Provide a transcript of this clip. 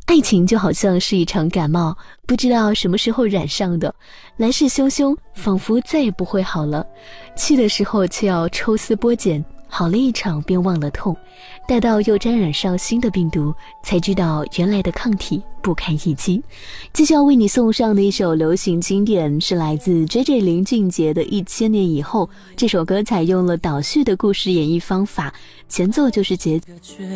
爱情就好像是一场感冒，不知道什么时候染上的，来势汹汹，仿佛再也不会好了。去的时候却要抽丝剥茧，好了一场便忘了痛，待到又沾染上新的病毒，才知道原来的抗体不堪一击。接下来为你送上的一首流行经典，是来自 JJ 林俊杰的《1000年以后》。这首歌采用了倒叙的故事演绎方法，前奏就是节